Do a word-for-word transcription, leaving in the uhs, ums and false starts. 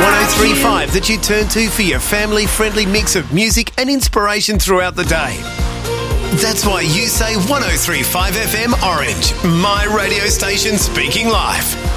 one oh three point five that you turn to for your family-friendly mix of music and inspiration throughout the day. That's why you say one oh three point five F M Orange, my radio station speaking life.